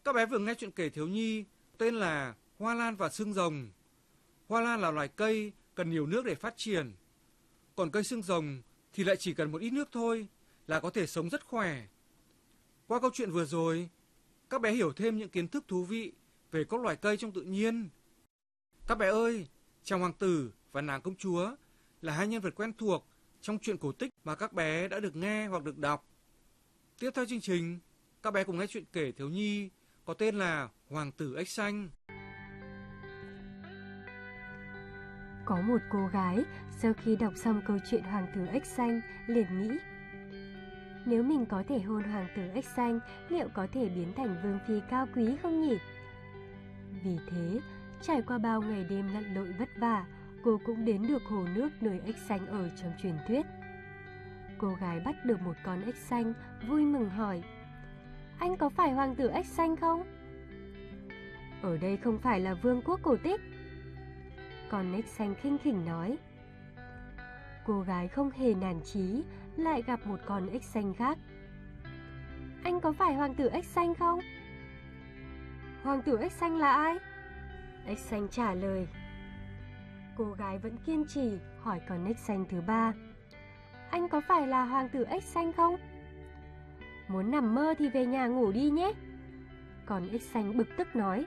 Các bé vừa nghe chuyện kể thiếu nhi tên là Hoa Lan và Xương Rồng. Hoa lan là loài cây cần nhiều nước để phát triển, còn cây xương rồng thì lại chỉ cần một ít nước thôi là có thể sống rất khỏe. Qua câu chuyện vừa rồi, các bé hiểu thêm những kiến thức thú vị về các loài cây trong tự nhiên. Các bé ơi, chàng hoàng tử và nàng công chúa là hai nhân vật quen thuộc trong truyện cổ tích mà các bé đã được nghe hoặc được đọc. Tiếp theo chương trình, các bé cùng nghe chuyện kể thiếu nhi có tên là Hoàng tử ếch xanh. Có một cô gái sau khi đọc xong câu chuyện Hoàng tử ếch xanh liền nghĩ: nếu mình có thể hôn Hoàng tử ếch xanh, liệu có thể biến thành vương phi cao quý không nhỉ? Vì thế, trải qua bao ngày đêm lặn lội vất vả, cô cũng đến được hồ nước nơi ếch xanh ở trong truyền thuyết. Cô gái bắt được một con ếch xanh, vui mừng hỏi: anh có phải Hoàng tử ếch xanh không? Ở đây không phải là vương quốc cổ tích. Con ếch xanh khinh khỉnh nói. Cô gái không hề nản chí, lại gặp một con ếch xanh khác. Anh có phải Hoàng tử ếch xanh không? Hoàng tử ếch xanh là ai? Ếch xanh trả lời. Cô gái vẫn kiên trì hỏi con ếch xanh thứ ba. Anh có phải là Hoàng tử ếch xanh không? Muốn nằm mơ thì về nhà ngủ đi nhé. Con ếch xanh bực tức nói.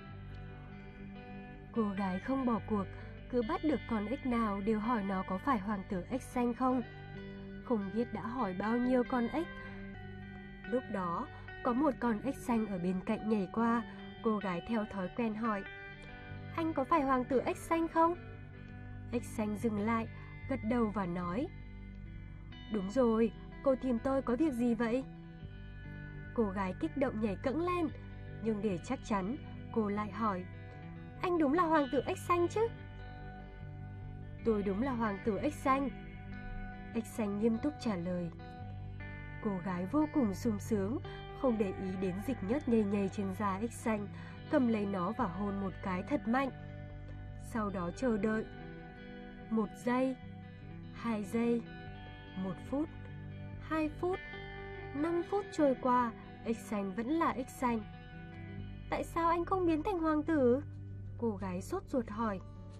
Cô gái không bỏ cuộc, cứ bắt được con ếch nào đều hỏi nó có phải Hoàng tử ếch xanh không. Không biết đã hỏi bao nhiêu con ếch. Lúc đó, có một con ếch xanh ở bên cạnh nhảy qua, cô gái theo thói quen hỏi: anh có phải Hoàng tử ếch xanh không? Ếch xanh dừng lại, gật đầu và nói: đúng rồi, cô tìm tôi có việc gì vậy? Cô gái kích động nhảy cẫng lên, nhưng để chắc chắn, cô lại hỏi: anh đúng là Hoàng tử ếch xanh chứ? Tôi đúng là Hoàng tử ếch xanh. Ếch xanh nghiêm túc trả lời. Cô gái vô cùng sung sướng, không để ý đến dịch nhớt nhây nhây trên da ếch xanh, cầm lấy nó và hôn một cái thật mạnh. Sau đó chờ đợi. 1 giây, 2 giây, 1 phút, 2 phút, 5 phút trôi qua, ếch xanh vẫn là ếch xanh. Tại sao anh không biến thành hoàng tử? Cô gái sốt ruột hỏi.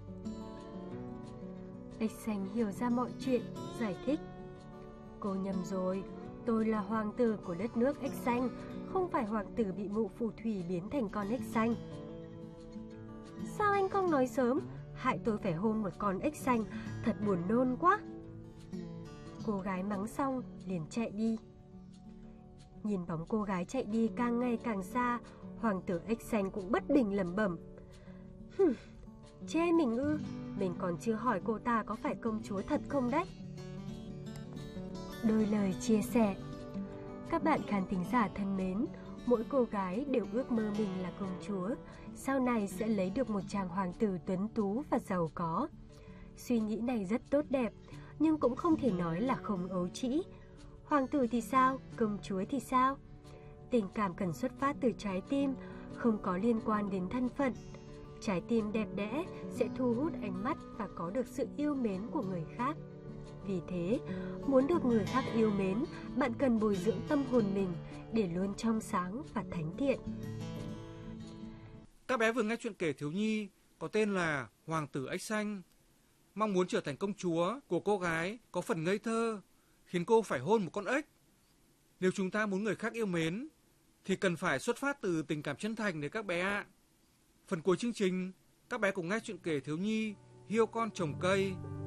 Ếch xanh hiểu ra mọi chuyện, giải thích. Cô nhầm rồi, tôi là hoàng tử của đất nước ếch xanh, không phải hoàng tử bị mụ phù thủy biến thành con ếch xanh. Sao anh không nói sớm, hại tôi phải hôn một con ếch xanh, thật buồn nôn quá. Cô gái mắng xong liền chạy đi. Nhìn bóng cô gái chạy đi càng ngày càng xa, hoàng tử ếch xanh cũng bất bình lẩm bẩm. Chê mình ư? Mình còn chưa hỏi cô ta có phải công chúa thật không đấy. Đôi lời chia sẻ. Các bạn khán thính giả thân mến, mỗi cô gái đều ước mơ mình là công chúa, sau này sẽ lấy được một chàng hoàng tử tuấn tú và giàu có. Suy nghĩ này rất tốt đẹp, nhưng cũng không thể nói là không ấu trĩ. Hoàng tử thì sao? Công chúa thì sao? Tình cảm cần xuất phát từ trái tim, không có liên quan đến thân phận. Trái tim đẹp đẽ sẽ thu hút ánh mắt và có được sự yêu mến của người khác. Vì thế, muốn được người khác yêu mến, bạn cần bồi dưỡng tâm hồn mình để luôn trong sáng và thánh thiện. Các bé vừa nghe chuyện kể thiếu nhi có tên là Hoàng tử ếch xanh. Mong muốn trở thành công chúa của cô gái có phần ngây thơ, khiến cô phải hôn một con ếch. Nếu chúng ta muốn người khác yêu mến, thì cần phải xuất phát từ tình cảm chân thành đấy các bé ạ. Phần cuối chương trình, các bé cùng nghe chuyện kể thiếu nhi Hiêu con trồng cây.